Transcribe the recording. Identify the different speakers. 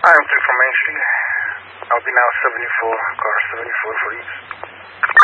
Speaker 1: I am 3 from Main Street. I'll be now 74, car 74 for east.